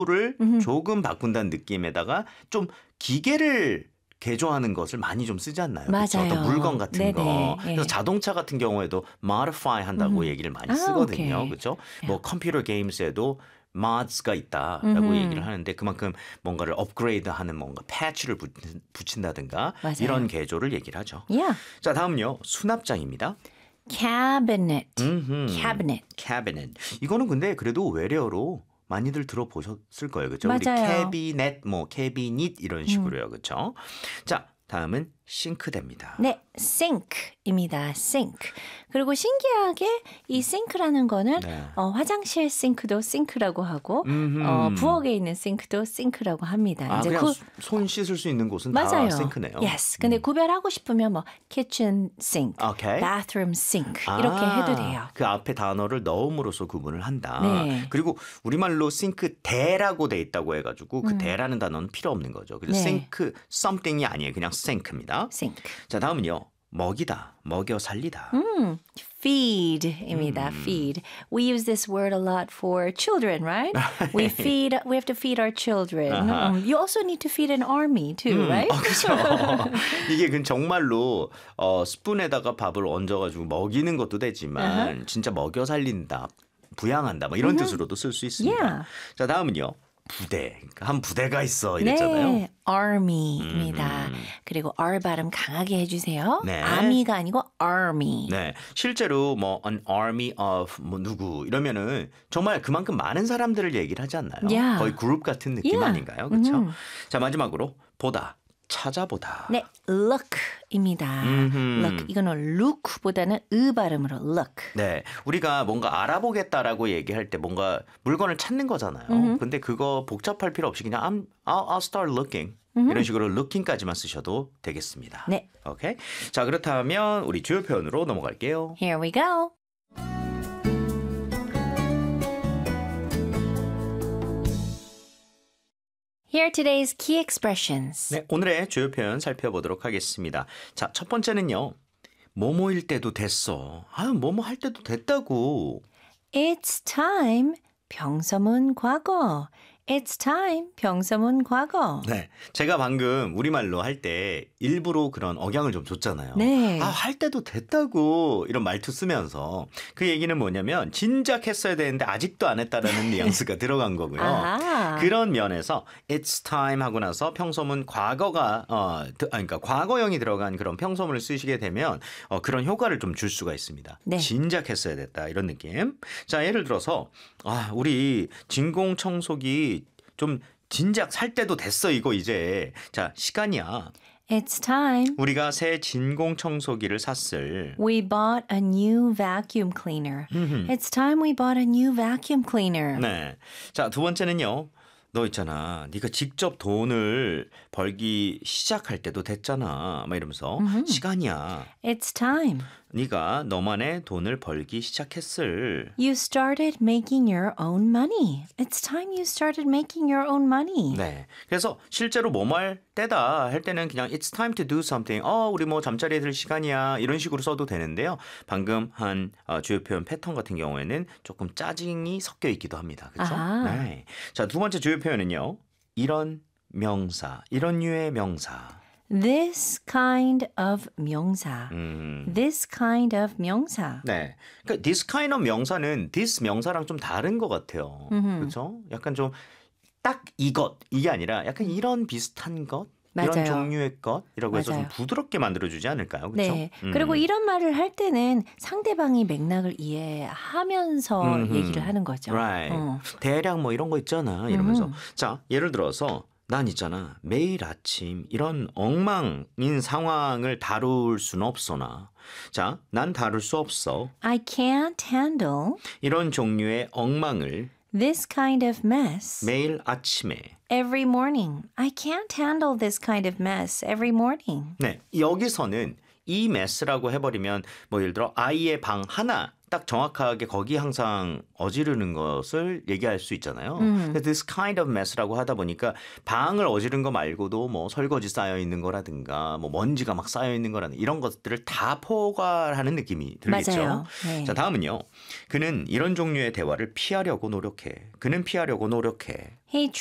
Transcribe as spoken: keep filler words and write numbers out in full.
를 조금 바꾼다는 느낌에다가 좀 기계를 개조하는 것을 많이 좀 쓰지 않나요? 맞아요. 그쵸? 어떤 물건 같은 네네. 거. 그래서 예. 자동차 같은 경우에도 modify 한다고 음흠. 얘기를 많이 아, 쓰거든요. 오케이. 그렇죠? 야. 뭐 컴퓨터 게임스에도 mods가 있다라고 음흠. 얘기를 하는데 그만큼 뭔가를 업그레이드하는 뭔가 패치를 붙, 붙인다든가 맞아요. 이런 개조를 얘기를 하죠. Yeah. 자, 다음은요. 수납장입니다. Cabinet. 음흠. Cabinet. cabinet. 이거는 근데 그래도 외래어로 많이들 들어보셨을 거예요. 그렇죠? 우리 맞아요. 캐비넷, 뭐 캐비닛 이런 식으로요. 그렇죠? 자, 다음은 싱크대입니다. 네, sink입니다. sink. 그리고 신기하게 이 sink라는 거는 네. 어, 화장실 싱크도 sink라고 하고 음흠. 어, 부엌에 있는 sink도 sink라고 합니다. 아, 이제 그냥 구- 수- 손 씻을 수 있는 곳은 맞아요. 다 싱크네요. Yes. 근데 구별하고 싶으면 뭐 kitchen sink, 오케이. bathroom sink 이렇게 아, 해도 돼요. 그 앞에 단어를 넣음으로써 구분을 한다. 네. 그리고 우리말로 싱크대라고 돼 있다고 해가지고 그 대라는 단어는 필요 없는 거죠. 그래서 네. 싱크 something이 아니에요. 그냥 sink입니다. sink. 자, 다음은요. 먹이다, 먹여 살리다. 음, feed입니다. Feed. We use this word a lot for children, right? We feed. We have to feed our children. 아하. Um, you also need to feed an army too, right? 아, 그렇죠. 이게 그 정말로 어, 스푼에다가 밥을 얹어가지고 먹이는 것도 되지만 진짜 먹여 살린다, 부양한다, 뭐 이런 뜻으로도 쓸 수 있습니다. Yeah. 자, 다음은요. 부대. 그러니까 한 부대가 있어 이랬잖아요. 네, army입니다. 그리고 R 발음 강하게 해주세요. 네. army가 아니고 army. 네, 실제로 뭐 an army of 뭐 누구 이러면은 정말 그만큼 많은 사람들을 얘기를 하지 않나요? Yeah. 거의 그룹 같은 느낌 Yeah. 아닌가요? 그렇죠? 자, 마지막으로 보다, 찾아보다. 네, look입니다. 음흠. look. 이거는 look보다는 으 발음으로 look. 네, 우리가 뭔가 알아보겠다라고 얘기할 때 뭔가 물건을 찾는 거잖아요. 근데 그거 복잡할 필요 없이 그냥 I'm, I'll, I'll start looking. 이런 식으로 looking까지만 쓰셔도 되겠습니다. 네. 오케이. 자, 그렇다면 우리 주요 표현으로 넘어갈게요. Here we go. Here are today's key expressions. 네, 오늘의 주요 표현 살펴보도록 하겠습니다. 자, 첫 번째는요. 뭐뭐일 때도 됐어. 아, 뭐뭐 할 때도 됐다고. It's time. 병서문 과거. It's time. 병서문 과거. 네, 제가 방금 우리말로 할 때 일부러 그런 억양을 좀 줬잖아요. 네. 아, 할 때도 됐다고 이런 말투 쓰면서 그 얘기는 뭐냐면 진작 했어야 되는데 아직도 안 했다라는 뉘앙스가 들어간 거고요. 아하. 그런 면에서 it's time 하고 나서 평소문 과거가 어, 드- 아니, 그러니까 과거형이 들어간 그런 평소문을 쓰시게 되면 어, 그런 효과를 좀 줄 수가 있습니다. 네. 진작 했어야 됐다 이런 느낌. 자, 예를 들어서 아, 우리 진공 청소기 좀 진작 살 때도 됐어 이거 이제. 자, 시간이야. It's time. 우리가 새 진공 청소기를 샀을. We bought a new vacuum cleaner. It's time we bought a new vacuum cleaner. 네. 자, 두 번째는요. 너 있잖아. 네가 직접 돈을 벌기 시작할 때도 됐잖아. 막 이러면서 시간이야. It's time. 네가 너만의 돈을 벌기 시작했을. You started making your own money. It's time you started making your own money. 네. 그래서 실제로 뭐 할 때다 할 때는 그냥 it's time to do something. 어, 우리 뭐 잠자리에 들 시간이야. 이런 식으로 써도 되는데요. 방금 한 어, 주요 표현 패턴 같은 경우에는 조금 짜증이 섞여 있기도 합니다. 그렇죠? 아하. 네. 자, 두 번째 주요 표현은요. 이런 명사, 이런 류의 명사. This kind of 명사. 음. This kind of 명사. 네. 그러니까 this kind of 명사는 this 명사랑 좀 다른 것 같아요. 그렇죠? 약간 좀 딱 이것 이게 아니라 약간 이런 비슷한 것, 이런 맞아요. 종류의 것이라고 해서 좀 맞아요. 부드럽게 만들어주지 않을까요? 그렇죠? 네. 그리고 이런 말을 할 때는 상대방이 맥락을 이해하면서 음흠. 얘기를 하는 거죠. Right. 어. 대략 뭐 이런 거 있잖아 이러면서. 자, 예를 들어서 난 있잖아 매일 아침 이런 엉망인 상황을 다룰 수는 없어나. 자, 난 다룰 수 없어. I can't handle 이런 종류의 엉망을 this kind of mess 매일 아침에. every morning. I can't handle this kind of mess every morning. 네, 여기서는 이 mess라고 해버리면 뭐 예를 들어 아이의 방 하나 딱 정확하게 거기 항상 어지르는 것을 얘기할 수 있잖아요. 근데 this kind of mess라고 하다 보니까 방을 어지른 거 말고도 뭐 설거지 쌓여 있는 거라든가 뭐 먼지가 막 쌓여 있는 거라든가 이런 것들을 다 포괄하는 느낌이 들겠죠. 맞아요. 네. 자, 다음은요. 그는 이런 종류의 대화를 피하려고 노력해. 그는 피하려고 노력해. He